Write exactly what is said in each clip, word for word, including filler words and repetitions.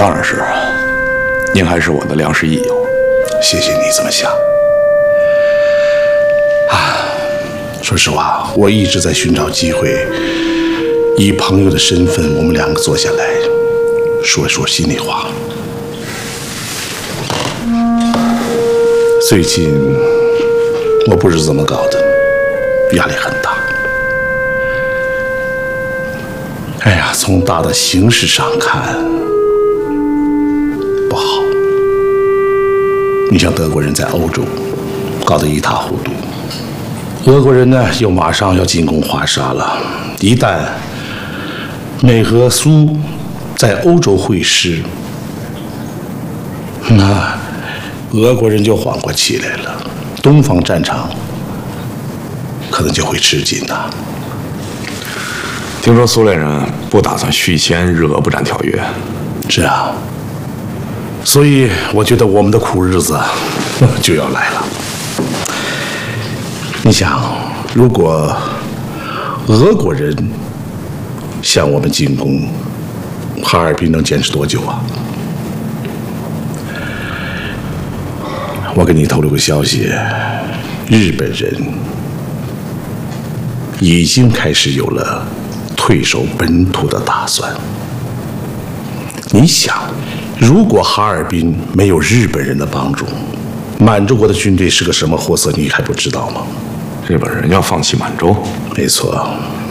当然是，您还是我的良师益友。 谢谢你这么想。啊，说实话，我一直在寻找机会，以朋友的身份，我们两个坐下来说说心里话。最近我不知怎么搞的，压力很大。哎呀，从大的形势上看不好。你像德国人在欧洲搞得一塌糊涂，俄国人呢又马上要进攻华沙了。一旦美和苏在欧洲会师，那俄国人就缓过气来了，东方战场可能就会吃紧呐。 听说苏联人不打算续签日俄不战条约。 是啊，所以我觉得我们的苦日子就要来了。你想，如果俄国人向我们进攻，哈尔滨能坚持多久啊？我给你透露个消息，日本人已经开始有了退守本土的打算。你想，如果哈尔滨没有日本人的帮助，满洲国的军队是个什么货色，你还不知道吗？ 日本人要放弃满洲？ 没错，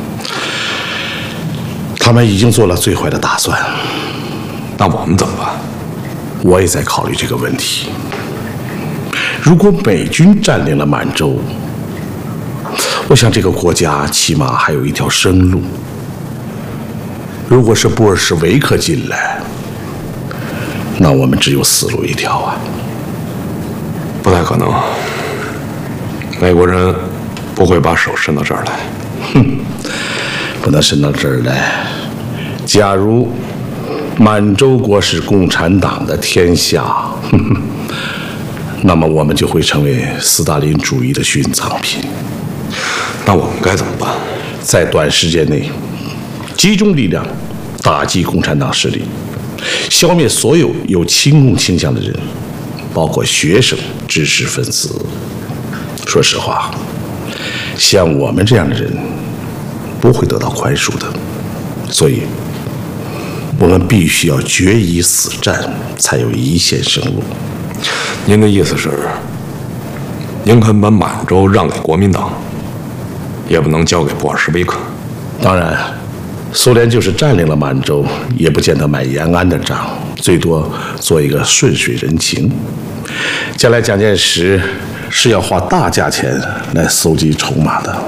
他们已经做了最坏的打算。 那我们怎么办？ 我也在考虑这个问题。如果美军占领了满洲，我想这个国家起码还有一条生路。如果是布尔什维克进来，那我们只有死路一条啊！ 不太可能，美国人不会把手伸到这儿来。 哼，不能伸到这儿来。假如满洲国是共产党的天下，哼哼，那么我们就会成为斯大林主义的殉葬品。 那我们该怎么办？ 在短时间内集中力量打击共产党势力，消灭所有有亲共倾向的人，包括学生、知识分子。说实话，像我们这样的人不会得到宽恕的，所以我们必须要决一死战，才有一线生路。 您的意思是，宁肯把满洲让给国民党，也不能交给布尔什维克？ 当然，苏联就是占领了满洲，也不见得买延安的账，最多做一个顺水人情。将来蒋介石是要花大价钱来搜集筹码的。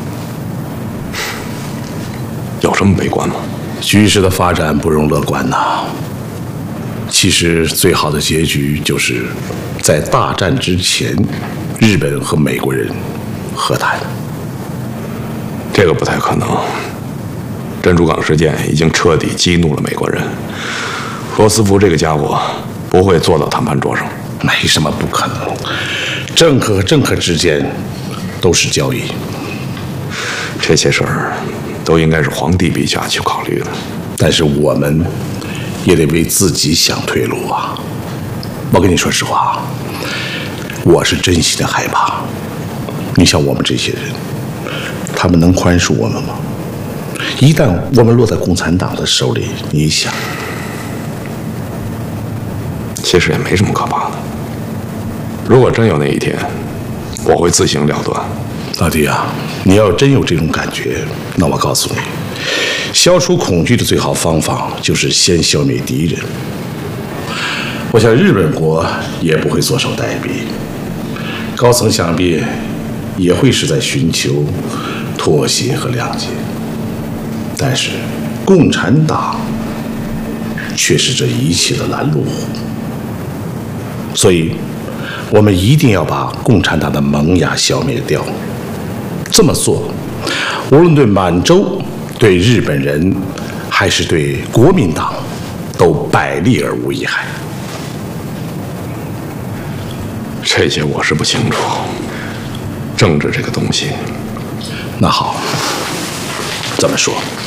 有这么悲观吗？ 局势的发展不容乐观呐。其实最好的结局就是在大战之前，日本和美国人和谈。 这个不太可能。珍珠港事件已经彻底激怒了美国人，罗斯福这个家伙不会坐到谈判桌上。 没什么不可能，政客和政客之间都是交易。 这些事儿都应该是皇帝陛下去考虑的， 但是我们也得为自己想退路啊！我跟你说实话，我是真心的害怕。你像我们这些人，他们能宽恕我们吗？一旦我们落在共产党的手里，你想， 其实也没什么可怕的。如果真有那一天，我会自行了断。 老弟啊，你要真有这种感觉，那我告诉你，消除恐惧的最好方法就是先消灭敌人。我想日本国也不会坐手待毙，高层想必也会是在寻求妥协和谅解，但是共产党却是这一切的拦路虎。所以我们一定要把共产党的萌芽消灭掉。这么做，无论对满洲、对日本人，还是对国民党，都百利而无一害。 这些我是不清楚，政治这个东西。 那好，这么说，